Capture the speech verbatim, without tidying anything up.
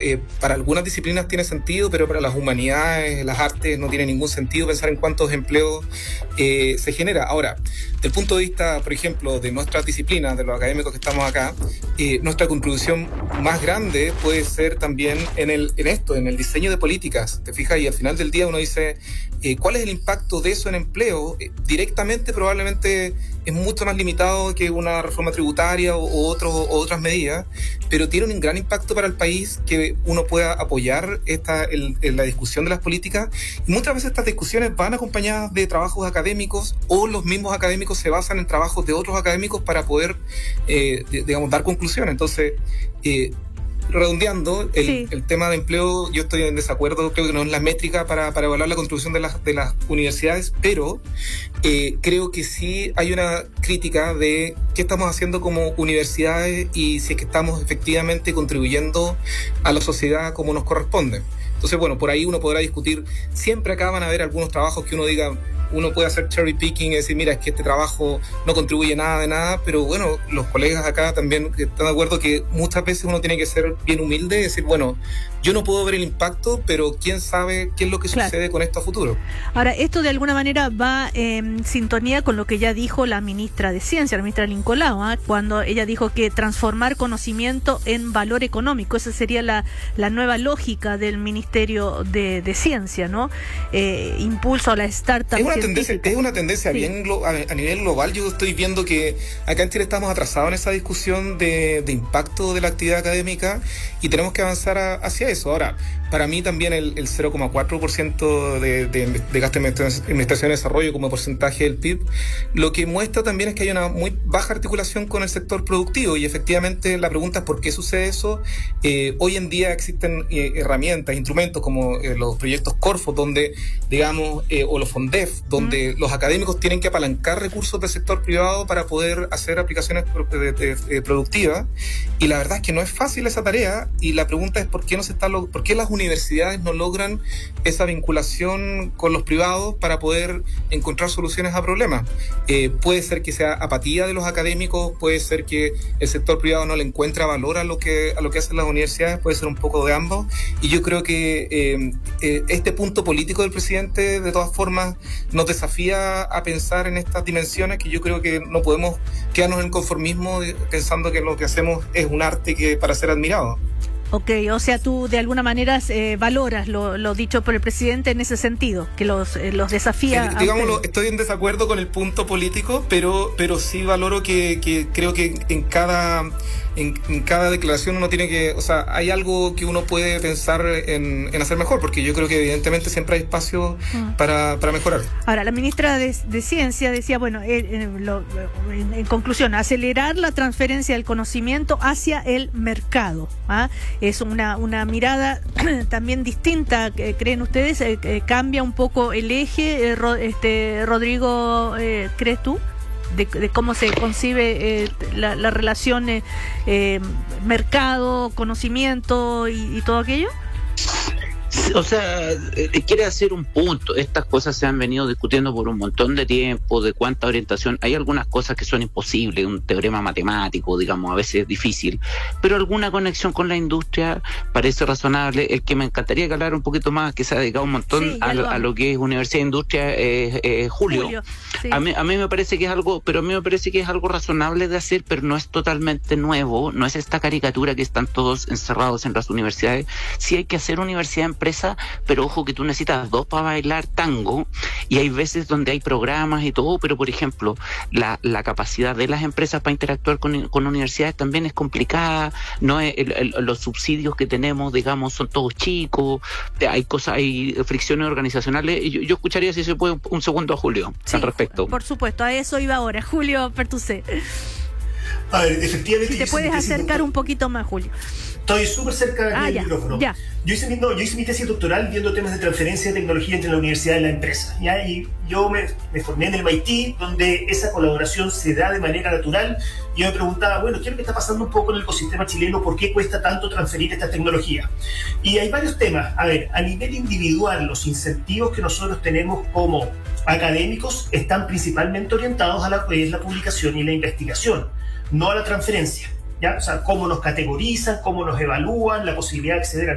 eh, para algunas disciplinas tiene sentido, pero para las humanidades, las artes, no tiene ningún sentido pensar en cuántos empleos eh, se genera. Ahora, desde el punto de vista, por ejemplo, de nuestras disciplinas, de los académicos que estamos acá, eh, nuestra contribución más grande puede ser también en, el, en esto, en el diseño de políticas. ¿Te fijas? Y al final del día uno dice, eh, ¿cuál es el impacto de eso en empleo? Eh, directamente probablemente es mucho más limitado que una reforma tributaria o, o, otro, o otras medidas, pero tiene un gran impacto para el país que uno pueda apoyar esta, el, el, la discusión de las políticas. Y muchas veces estas discusiones van acompañadas de trabajos académicos, o los mismos académicos se basan en trabajos de otros académicos para poder, eh, digamos, dar conclusiones. Entonces, eh, redondeando, el, sí. el tema de empleo, yo estoy en desacuerdo, creo que no es la métrica para, para evaluar la contribución de las, de las universidades, pero eh, creo que sí hay una crítica de qué estamos haciendo como universidades y si es que estamos efectivamente contribuyendo a la sociedad como nos corresponde. Entonces, bueno, por ahí uno podrá discutir, siempre acá van a haber algunos trabajos que uno diga, uno puede hacer cherry picking y decir, mira, es que este trabajo no contribuye nada de nada, pero bueno, los colegas acá también están de acuerdo que muchas veces uno tiene que ser bien humilde y decir, bueno, yo no puedo ver el impacto, pero quién sabe qué es lo que claro. sucede con esto a futuro. Ahora, esto de alguna manera va en sintonía con lo que ya dijo la ministra de Ciencia, la ministra Lincolao, ¿eh? Cuando ella dijo que transformar conocimiento en valor económico, esa sería la, la nueva lógica del Ministerio de, de Ciencia, ¿no? Eh, impulso a la startup. Es una tendencia, es una tendencia sí. bien glo- a, a nivel global. Yo estoy viendo que acá en Chile estamos atrasados en esa discusión de, de impacto de la actividad académica y tenemos que avanzar a, hacia eso. Ahora, para mí también el, el cero coma cuatro por ciento de, de, de gasto de investigación y desarrollo como porcentaje del P I B, lo que muestra también es que hay una muy baja articulación con el sector productivo y efectivamente la pregunta es por qué sucede eso. Eh, hoy en día existen eh, herramientas, instrumentos como eh, los proyectos Corfo, donde, digamos, eh, o los FONDEF, donde mm. los académicos tienen que apalancar recursos del sector privado para poder hacer aplicaciones de, de, de, productivas, y la verdad es que no es fácil esa tarea, y la pregunta es por qué no se está lo, por qué las universidades no logran esa vinculación con los privados para poder encontrar soluciones a problemas. Eh, puede ser que sea apatía de los académicos, puede ser que el sector privado no le encuentra valor a lo que a lo que hacen las universidades, puede ser un poco de ambos, y yo creo que eh, eh, este punto político del presidente de todas formas nos desafía a pensar en estas dimensiones, que yo creo que no podemos quedarnos en el conformismo pensando que lo que hacemos es un arte que para ser admirado. Ok, o sea, tú de alguna manera eh, valoras lo, lo dicho por el presidente en ese sentido, que los, eh, los desafía. Sí, digámoslo, estoy en desacuerdo con el punto político, pero pero sí valoro que, que creo que en cada en, en cada declaración uno tiene que, o sea, hay algo que uno puede pensar en, en hacer mejor, porque yo creo que evidentemente siempre hay espacio mm. para, para mejorar. Ahora, la ministra de, de Ciencia decía, bueno, eh, eh, lo, en, en conclusión, acelerar la transferencia del conocimiento hacia el mercado, ¿ah? Es una, una mirada también distinta, ¿creen ustedes? Eh, ¿Cambia un poco el eje, eh, ro, este Rodrigo, eh, crees tú? De, de cómo se concibe eh, la, la relación eh, eh, mercado, conocimiento y, y todo aquello. O sea, eh, quiere hacer un punto. Estas cosas se han venido discutiendo por un montón de tiempo, de cuánta orientación. Hay algunas cosas que son imposibles, un teorema matemático, digamos, a veces es difícil, pero alguna conexión con la industria parece razonable. El que me encantaría que hablara un poquito más, que se ha dedicado un montón sí, a, lo, a lo que es Universidad de Industria, es eh, Julio. Julio sí. a, mí, a mí me parece que es algo, pero a mí me parece que es algo razonable de hacer, pero no es totalmente nuevo, no es esta caricatura que están todos encerrados en las universidades. Sí hay que hacer universidad en empresa, pero ojo que tú necesitas dos para bailar tango, y hay veces donde hay programas y todo, pero por ejemplo la, la capacidad de las empresas para interactuar con, con universidades también es complicada. No es, el, el, los subsidios que tenemos, digamos, son todos chicos, hay cosas, hay fricciones organizacionales. Yo, yo escucharía, si se puede, un, un segundo a Julio sí, al respecto. Por supuesto, a eso iba ahora. Julio Pertusé. A ver, efectivamente. Si te puedes acercar un poquito más, Julio. Estoy súper cerca del ah, micrófono. Ya. Yo hice, mi, no, yo hice mi tesis doctoral viendo temas de transferencia de tecnología entre la universidad y la empresa. ¿ya? Y yo me, me formé en el M I T, donde esa colaboración se da de manera natural. Y yo me preguntaba, bueno, ¿qué es lo que está pasando un poco en el ecosistema chileno? ¿Por qué cuesta tanto transferir esta tecnología? Y hay varios temas. A ver, a nivel individual, los incentivos que nosotros tenemos como académicos están principalmente orientados a la, pues, la publicación y la investigación, no a la transferencia. ¿Ya? O sea, cómo nos categorizan, cómo nos evalúan, la posibilidad de acceder a